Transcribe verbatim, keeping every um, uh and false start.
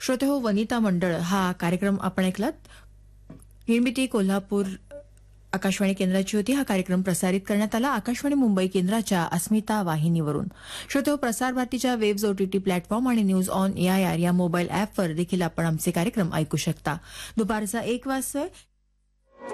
श्रोते हो, वनिता मंडळ हा कार्यक्रम आपण ऐकलात. निर्मिती कोल्हापूर आकाशवाणी केंद्राची होती. हा कार्यक्रम प्रसारित करण्यात आला आकाशवाणी मुंबई केंद्राच्या अस्मिता वाहिनीवरून. श्रोते हो, प्रसार भारतीच्या वेव्ज ओटीटी प्लॅटफॉर्म आणि न्यूज ऑन एआयआर या मोबाईल अॅपवर देखील आपण आमचे कार्यक्रम ऐकू शकता. दुपारचा एक वाजता